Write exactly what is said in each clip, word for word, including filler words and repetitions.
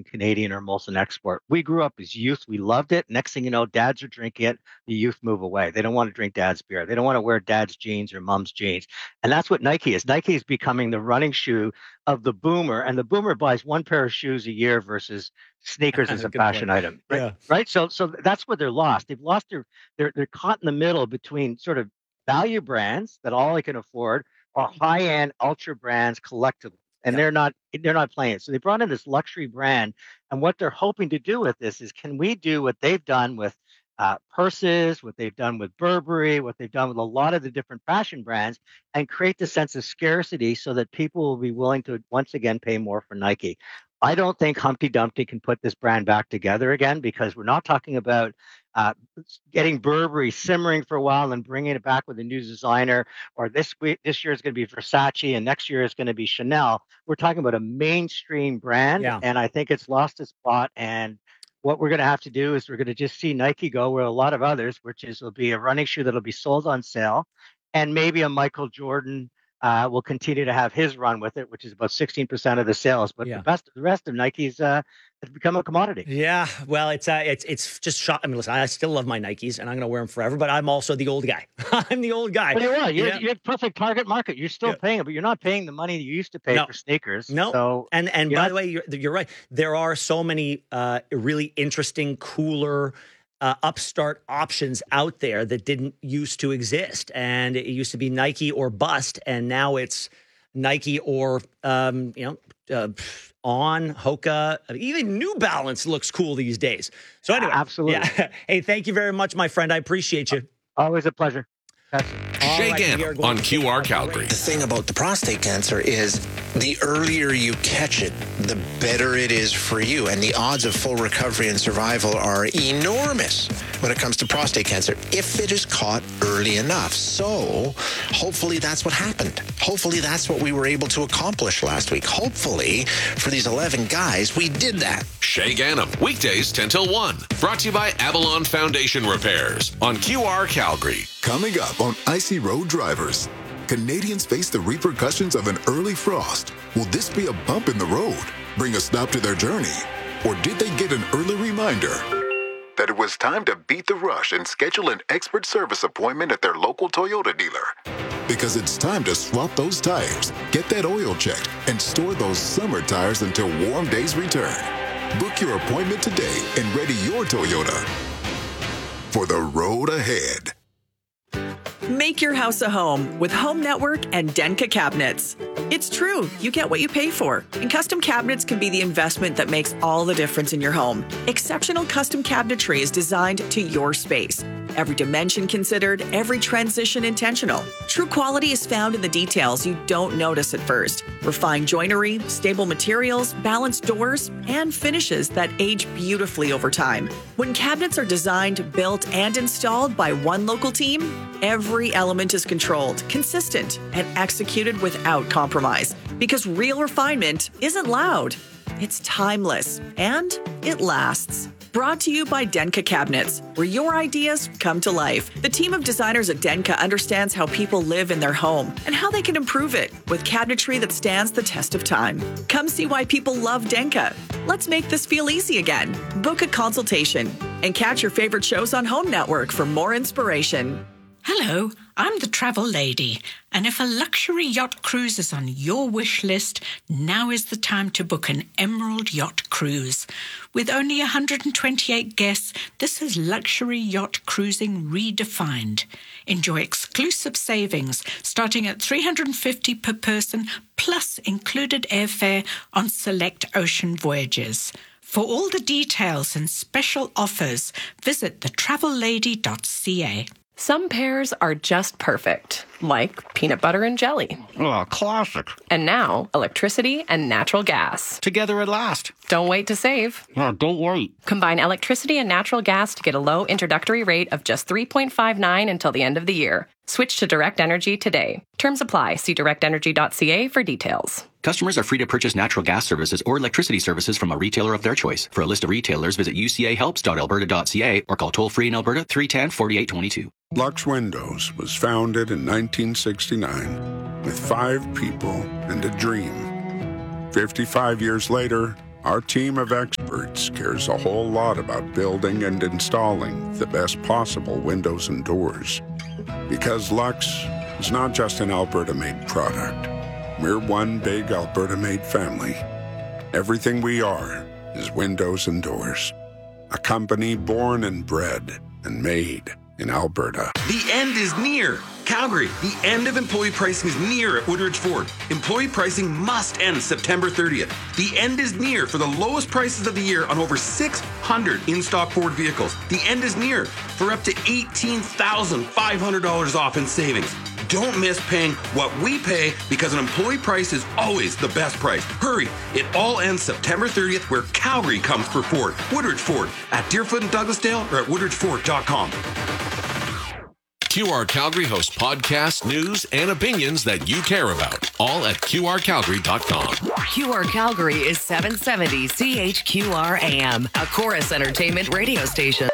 Canadian or Molson Export. We grew up as youth. We loved it. Next thing you know, dads are drinking it. The youth move away. They don't want to drink dad's beer. They don't want to wear dad's jeans or mom's jeans. And that's what Nike is. Nike is becoming the running shoe of the boomer. And the boomer buys one pair of shoes a year versus sneakers as a fashion point. item. Right. Yeah. Right. So so that's what they're lost. They've lost their, they're, they're caught in the middle between sort of value brands that all they can afford or high-end ultra brands collectively. And yeah. they're not they're not playing. So they brought in this luxury brand. And what they're hoping to do with this is, can we do what they've done with uh, purses, what they've done with Burberry, what they've done with a lot of the different fashion brands, and create the sense of scarcity so that people will be willing to once again pay more for Nike. I don't think Humpty Dumpty can put this brand back together again, because we're not talking about uh, getting Burberry simmering for a while and bringing it back with a new designer, or this week, this year is going to be Versace and next year is going to be Chanel. We're talking about a mainstream brand, yeah. and I think it's lost its spot. And what we're going to have to do is we're going to just see Nike go where a lot of others, which is will be a running shoe that'll be sold on sale, and maybe a Michael Jordan Uh, will continue to have his run with it, which is about sixteen percent of the sales. But yeah. the best, the rest of Nike's uh, has become a commodity. Yeah, well, it's uh, it's it's just shot. I mean, listen, I still love my Nikes, and I'm going to wear them forever. But I'm also the old guy. I'm the old guy. But you are. You're, yeah. you're perfect target market. You're still yeah. paying it, but you're not paying the money you used to pay no. for sneakers. No. So, and and by not, the way, you're, you're right. There are so many uh, really interesting, cooler. Uh, upstart options out there that didn't used to exist. And it used to be Nike or bust. And now it's Nike or, um, you know, uh, On, Hoka, even New Balance looks cool these days. So anyway. Absolutely. Yeah. Hey, thank you very much, my friend. I appreciate you. Always a pleasure. Shay Gano on Q R Calgary. The thing about the prostate cancer is the earlier you catch it, the better it is for you. And the odds of full recovery and survival are enormous when it comes to prostate cancer if it is caught early enough. So hopefully that's what happened. Hopefully that's what we were able to accomplish last week. Hopefully for these eleven guys, we did that. Shay Gano, weekdays ten till one. Brought to you by Avalon Foundation Repairs on Q R Calgary. Coming up on Icy Road Drivers, Canadians face the repercussions of an early frost. Will this be a bump in the road, bring a stop to their journey? Or did they get an early reminder that it was time to beat the rush and schedule an expert service appointment at their local Toyota dealer? Because it's time to swap those tires, get that oil checked, and store those summer tires until warm days return. Book your appointment today and ready your Toyota for the road ahead. Make your house a home with Home Network and Denka Cabinets. It's true, you get what you pay for. And custom cabinets can be the investment that makes all the difference in your home. Exceptional custom cabinetry is designed to your space. Every dimension considered, every transition intentional. True quality is found in the details you don't notice at first. Refined joinery, stable materials, balanced doors, and finishes that age beautifully over time. When cabinets are designed, built, and installed by one local team, every element is controlled, consistent, and executed without compromise. Because real refinement isn't loud, it's timeless, and it lasts. Brought to you by Denka Cabinets, where your ideas come to life. The team of designers at Denka understands how people live in their home and how they can improve it with cabinetry that stands the test of time. Come see why people love Denka. Let's make this feel easy again. Book a consultation and catch your favorite shows on Home Network for more inspiration. Hello, I'm the travel lady, and if a luxury yacht cruise is on your wish list, now is the time to book an Emerald Yacht Cruise. With only one hundred twenty-eight guests, this is luxury yacht cruising redefined. Enjoy exclusive savings starting at three hundred fifty dollars per person, plus included airfare on select ocean voyages. For all the details and special offers, visit the travel lady dot c a. Some pairs are just perfect, like peanut butter and jelly. Oh, classic. And now, electricity and natural gas. Together at last. Don't wait to save. No, don't wait. Combine electricity and natural gas to get a low introductory rate of just three point five nine until the end of the year. Switch to Direct Energy today. Terms apply. See direct energy dot c a for details. Customers are free to purchase natural gas services or electricity services from a retailer of their choice. For a list of retailers, visit u c a helps dot alberta dot c a or call toll-free in Alberta three one zero, four eight two two. Lux Windows was founded in nineteen sixty-nine with five people and a dream. fifty-five years later, Our team of experts cares a whole lot about building and installing the best possible windows and doors. Because Lux is not just an Alberta-made product. We're one big Alberta-made family. Everything we are is windows and doors. A company born and bred and made in Alberta. The end is near. Calgary, the end of employee pricing is near at Woodridge Ford. Employee pricing must end September thirtieth. The end is near for the lowest prices of the year on over six hundred in-stock Ford vehicles. The end is near for up to eighteen thousand five hundred dollars off in savings. Don't miss paying what we pay because an employee price is always the best price. Hurry, it all ends September thirtieth where Calgary comes for Ford. Woodridge Ford at Deerfoot and Douglasdale or at woodridge ford dot com. Q R Calgary hosts podcasts, news, and opinions that you care about, all at q r calgary dot com. Q R Calgary is seven seventy C H Q R A M, a Chorus Entertainment radio station.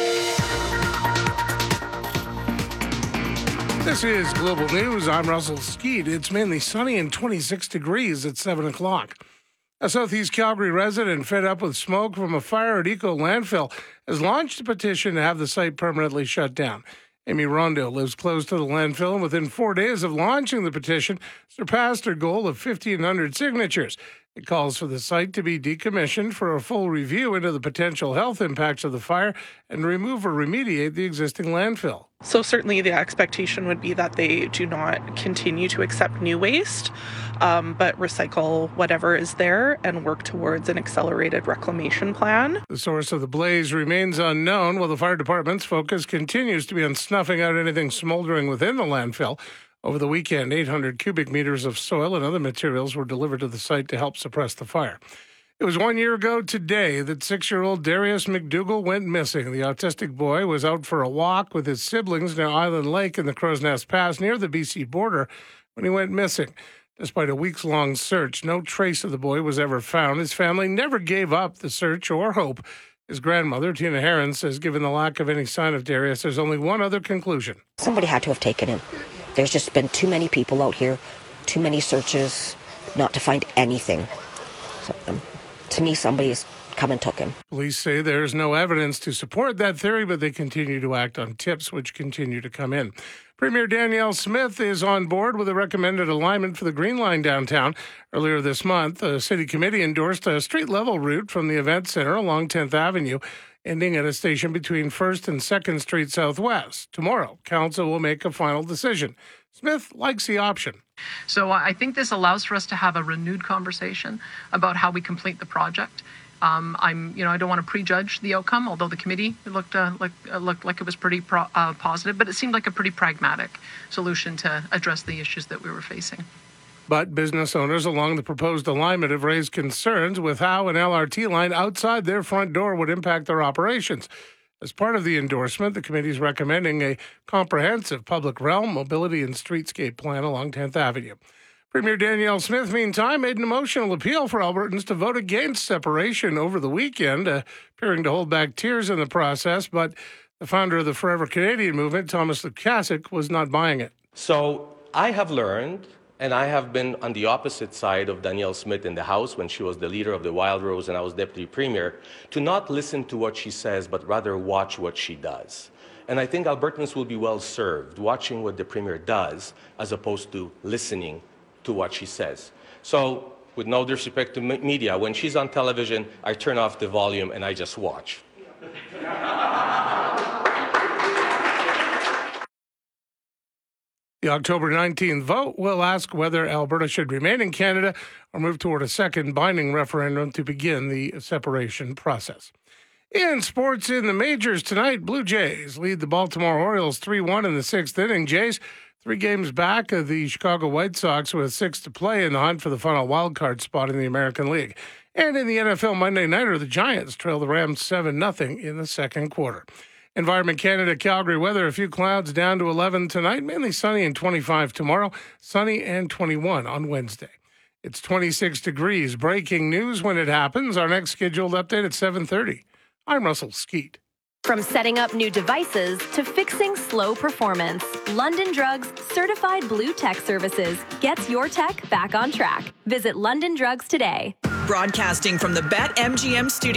This is Global News. I'm Russell Skeet. It's mainly sunny and twenty-six degrees at seven o'clock. A Southeast Calgary resident fed up with smoke from a fire at Eco Landfill has launched a petition to have the site permanently shut down. Amy Rondo lives close to the landfill and within four days of launching the petition, surpassed her goal of fifteen hundred signatures. It calls for the site to be decommissioned for a full review into the potential health impacts of the fire and remove or remediate the existing landfill. So certainly the expectation would be that they do not continue to accept new waste, um, but recycle whatever is there and work towards an accelerated reclamation plan. The source of the blaze remains unknown, while the fire department's focus continues to be on snuffing out anything smoldering within the landfill. Over the weekend, eight hundred cubic meters of soil and other materials were delivered to the site to help suppress the fire. It was one year ago today that six-year-old Darius McDougall went missing. The autistic boy was out for a walk with his siblings near Island Lake in the Crow's Nest Pass near the B C border when he went missing. Despite a weeks-long search, no trace of the boy was ever found. His family never gave up the search or hope. His grandmother, Tina Heron, says given the lack of any sign of Darius, there's only one other conclusion. Somebody had to have taken him. There's just been too many people out here, too many searches, not to find anything. So, um, to me, somebody's come and took him. Police say there is no evidence to support that theory, but they continue to act on tips which continue to come in. Premier Danielle Smith is on board with a recommended alignment for the Green Line downtown. Earlier this month, the city committee endorsed a street-level route from the event center along tenth Avenue, ending at a station between first and second Street Southwest. Tomorrow, council will make a final decision. Smith likes the option. So I think this allows for us to have a renewed conversation about how we complete the project. Um, I'm, you know, I don't want to prejudge the outcome, although the committee looked uh, like uh, looked like it was pretty pro- uh, positive, but it seemed like a pretty pragmatic solution to address the issues that we were facing. But business owners along the proposed alignment have raised concerns with how an L R T line outside their front door would impact their operations. As part of the endorsement, the committee is recommending a comprehensive public realm, mobility, and streetscape plan along tenth Avenue. Premier Danielle Smith, meantime, made an emotional appeal for Albertans to vote against separation over the weekend, uh, appearing to hold back tears in the process. But the founder of the Forever Canadian movement, Thomas Lukasik, was not buying it. So I have learned, and I have been on the opposite side of Danielle Smith in the House when she was the leader of the Wild Rose and I was deputy premier, to not listen to what she says, but rather watch what she does. And I think Albertans will be well served watching what the premier does as opposed to listening to what she says. So, with no disrespect to media, when she's on television, I turn off the volume and I just watch. The October nineteenth vote will ask whether Alberta should remain in Canada or move toward a second binding referendum to begin the separation process. In sports in the majors tonight, Blue Jays lead the Baltimore Orioles three one in the sixth inning. Jays three games back of the Chicago White Sox with six to play in the hunt for the final wildcard spot in the American League. And in the N F L Monday Nighter, the Giants trail the Rams seven nothing in the second quarter. Environment Canada, Calgary weather, a few clouds down to eleven tonight, mainly sunny and twenty-five tomorrow, sunny and twenty-one on Wednesday. It's twenty-six degrees. Breaking news when it happens. Our next scheduled update at seven thirty. I'm Russell Skeet. From setting up new devices to fixing slow performance, London Drugs certified blue tech services gets your tech back on track. Visit London Drugs today. Broadcasting from the BetMGM studio.